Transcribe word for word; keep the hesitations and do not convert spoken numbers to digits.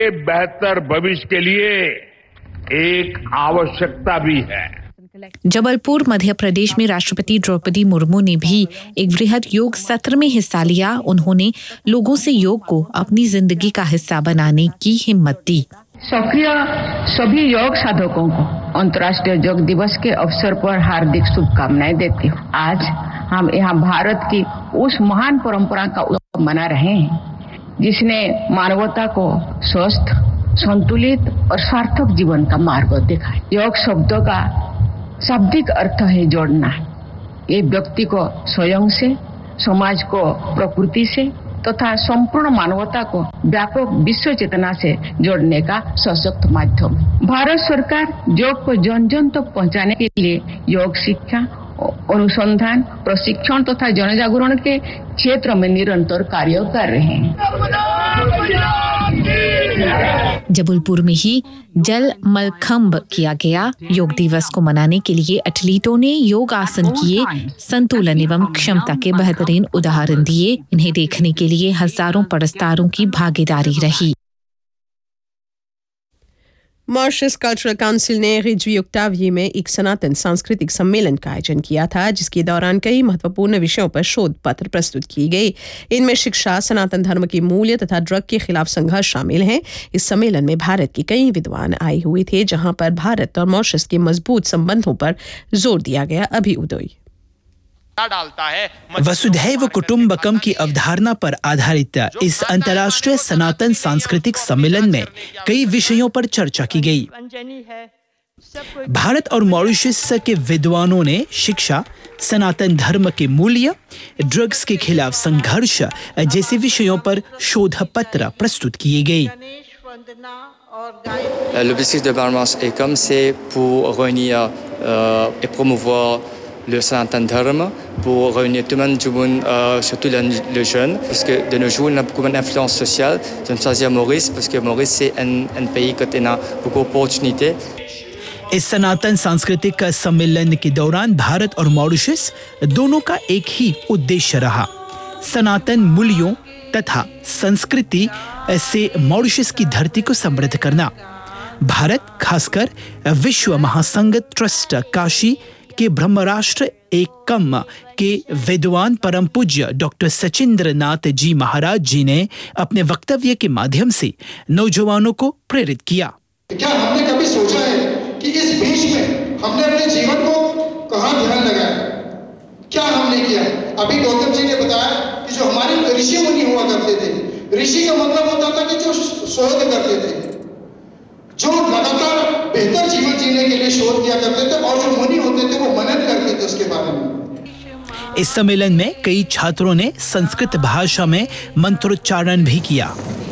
बेहतर भविष्य के लिए एक आवश्यकता भी है। जबलपुर मध्य प्रदेश में राष्ट्रपति द्रौपदी मुर्मू ने भी एक वृहद योग सत्र में हिस्सा लिया। उन्होंने लोगों से योग को अपनी जिंदगी का हिस्सा बनाने की हिम्मत दी। सक्रिय सभी योग साधकों को अंतर्राष्ट्रीय योग दिवस के अवसर पर हार्दिक शुभकामनाएं देती हूँ। आज हम यहाँ भारत की उस महान परंपरा का उत्सव मना रहे हैं जिसने मानवता को स्वस्थ, संतुलित और सार्थक जीवन का मार्ग दिखाया। योग शब्दों का शाब्दिक अर्थ है जोड़ना। ये व्यक्ति को स्वयं से, समाज को प्रकृति से तथा संपूर्ण मानवता को व्यापक विश्व चेतना से जोड़ने का सशक्त माध्यम है। भारत सरकार योग को जन जन तक पहुंचाने के लिए योग शिक्षा, अनुसंधान, प्रशिक्षण तथा जन जागरण के क्षेत्र में निरंतर कार्य कर रहे हैं। जबलपुर में ही जल मलखंब किया गया। योग दिवस को मनाने के लिए एथलीटों ने योग आसन किए, संतुलन एवं क्षमता के बेहतरीन उदाहरण दिए। इन्हें देखने के लिए हजारों परस्तारों की भागीदारी रही। मॉरिशस कल्चरल काउंसिल ने रिजवी ओक्टाविये में एक सनातन सांस्कृतिक सम्मेलन का आयोजन किया था, जिसके दौरान कई महत्वपूर्ण विषयों पर शोध पत्र प्रस्तुत किए गए। इनमें शिक्षा, सनातन धर्म के मूल्य तथा ड्रग के खिलाफ संघर्ष शामिल हैं। इस सम्मेलन में भारत के कई विद्वान आए हुए थे, जहां पर भारत और मॉरिशस के मजबूत संबंधों पर जोर दिया गया। अभी उदय डालता है वसुधैव कुटुंबकम की अवधारणा पर आधारित इस अंतर्राष्ट्रीय सनातन सांस्कृतिक सम्मेलन में कई विषयों पर चर्चा की गई। भारत और मॉरिशस के विद्वानों ने शिक्षा, सनातन धर्म के मूल्य, ड्रग्स के खिलाफ संघर्ष जैसे विषयों पर शोध पत्र प्रस्तुत किए गए। L'objectif de Barmas est comme c'est pour réunir euh, et promouvoir le Sanatan Dharma, pour réunir tout le monde, tout le monde euh, surtout les jeunes, parce que de nos jours, on a beaucoup d'influence sociale. J'aime choisir Maurice, parce que Maurice, c'est un, un pays qui a beaucoup d'opportunités. इस सनातन सांस्कृतिक सम्मेलन के दौरान भारत और Mauritius दोनों का एक ही उद्देश्य रहा, सनातन मूल्यों तथा संस्कृति से मॉरिशस की धरती को समृद्ध करना। भारत खासकर विश्व महासंघ ट्रस्ट काशी के ब्रह्मराष्ट्र एकम के विद्वान परम पूज्य डॉक्टर सचिंद्र नाथ जी महाराज जी ने अपने वक्तव्य के माध्यम से नौजवानों को प्रेरित किया। क्या हमने कभी सोचा है कि इस बीच में हमने अपने जीवन को कहाँ ध्यान लगाया? क्या हमने किया? अभी गौतम जी ने बताया कि जो हमारे ऋषि मुनि हुआ करते थे, ऋषि का मतलब होता था कि जो शोध करते थे, जो लगातार बेहतर जीवन जीने के लिए शोध किया करते थे, और जो मुनि होते थे वो मनन करते थे उसके बारे में। इस सम्मेलन में कई छात्रों ने संस्कृत भाषा में मंत्रोच्चारण भी किया।